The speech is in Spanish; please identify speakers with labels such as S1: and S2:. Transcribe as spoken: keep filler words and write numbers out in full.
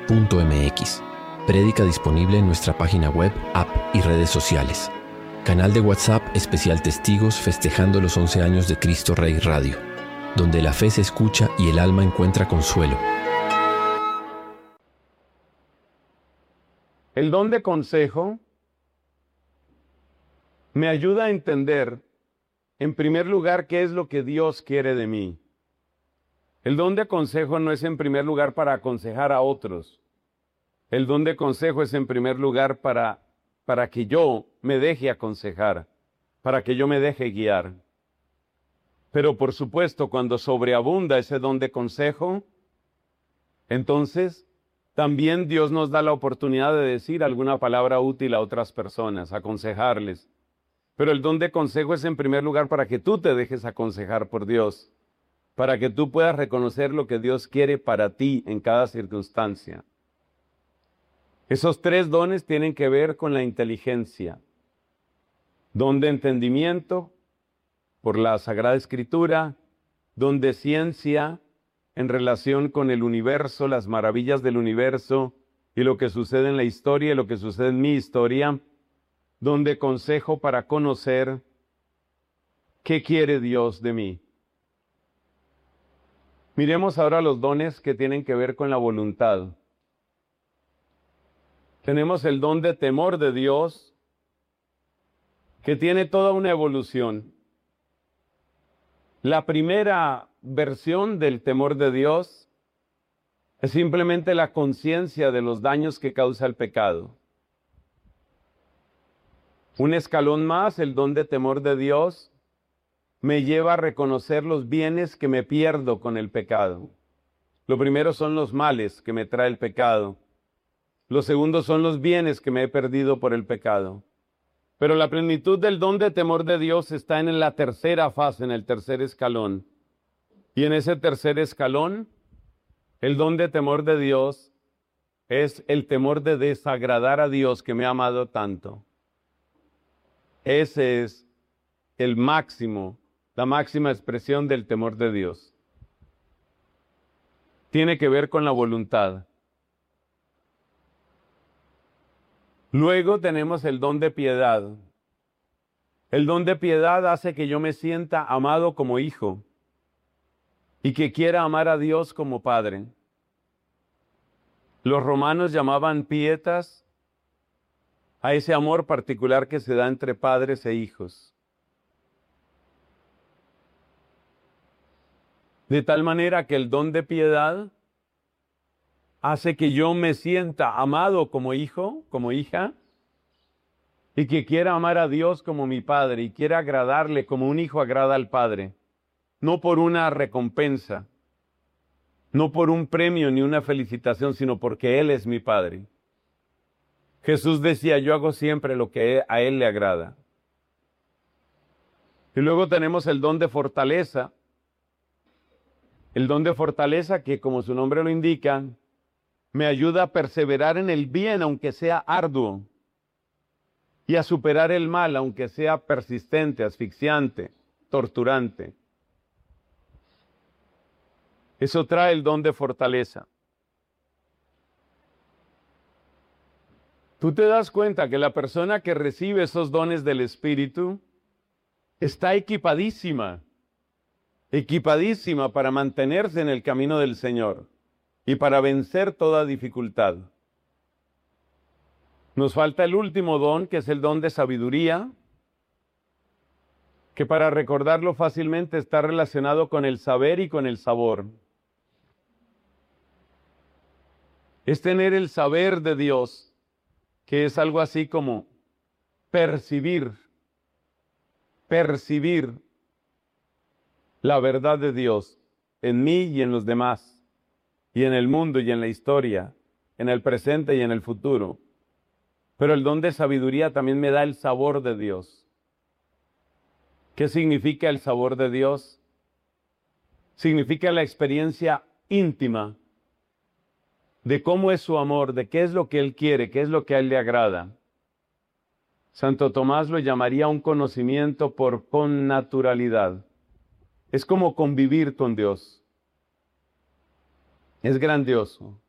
S1: punto m x. Prédica disponible en nuestra página web, app y redes sociales. Canal de WhatsApp especial Testigos festejando los once años de Cristo Rey Radio, donde la fe se escucha y el alma encuentra consuelo.
S2: El don de consejo me ayuda a entender, en primer lugar, qué es lo que Dios quiere de mí. El don de consejo no es en primer lugar para aconsejar a otros. El don de consejo es en primer lugar para, para que yo me deje aconsejar, para que yo me deje guiar. Pero por supuesto, cuando sobreabunda ese don de consejo, entonces también Dios nos da la oportunidad de decir alguna palabra útil a otras personas, aconsejarles. Pero el don de consejo es en primer lugar para que tú te dejes aconsejar por Dios, para que tú puedas reconocer lo que Dios quiere para ti en cada circunstancia. Esos tres dones tienen que ver con la inteligencia. Don de entendimiento, por la Sagrada Escritura, don de ciencia, en relación con el universo, las maravillas del universo, y lo que sucede en la historia y lo que sucede en mi historia, don de consejo para conocer qué quiere Dios de mí. Miremos ahora los dones que tienen que ver con la voluntad. Tenemos el don de temor de Dios, que tiene toda una evolución. La primera versión del temor de Dios es simplemente la conciencia de los daños que causa el pecado. Un escalón más, el don de temor de Dios, me lleva a reconocer los bienes que me pierdo con el pecado. Lo primero son los males que me trae el pecado. Lo segundo son los bienes que me he perdido por el pecado. Pero la plenitud del don de temor de Dios está en la tercera fase, en el tercer escalón. Y en ese tercer escalón, el don de temor de Dios es el temor de desagradar a Dios que me ha amado tanto. Ese es el máximo, la máxima expresión del temor de Dios. Tiene que ver con la voluntad. Luego tenemos el don de piedad. El don de piedad hace que yo me sienta amado como hijo y que quiera amar a Dios como padre. Los romanos llamaban pietas a ese amor particular que se da entre padres e hijos. De tal manera que el don de piedad hace que yo me sienta amado como hijo, como hija, y que quiera amar a Dios como mi Padre, y quiera agradarle como un hijo agrada al Padre, no por una recompensa, no por un premio ni una felicitación, sino porque Él es mi Padre. Jesús decía, yo hago siempre lo que a Él le agrada. Y luego tenemos el don de fortaleza, el don de fortaleza que, como su nombre lo indica, me ayuda a perseverar en el bien, aunque sea arduo, y a superar el mal, aunque sea persistente, asfixiante, torturante. Eso trae el don de fortaleza. Tú te das cuenta que la persona que recibe esos dones del Espíritu está equipadísima, equipadísima para mantenerse en el camino del Señor y para vencer toda dificultad. Nos falta el último don, que es el don de sabiduría, que para recordarlo fácilmente está relacionado con el saber y con el sabor. Es tener el saber de Dios, que es algo así como percibir, percibir la verdad de Dios en mí y en los demás, y en el mundo y en la historia, en el presente y en el futuro. Pero el don de sabiduría también me da el sabor de Dios. ¿Qué significa el sabor de Dios? Significa la experiencia íntima de cómo es su amor, de qué es lo que Él quiere, qué es lo que a Él le agrada. Santo Tomás lo llamaría un conocimiento por connaturalidad. Es como convivir con Dios. Es grandioso.